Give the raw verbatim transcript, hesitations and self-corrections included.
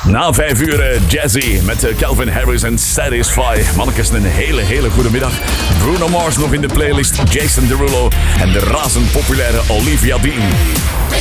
Na vijf uur uh, Jazzy met uh, Calvin Harris en Satisfy. Mannekes, een hele, hele goede middag. Bruno Mars nog in de playlist, Jason Derulo en de razend populaire Olivia Dean.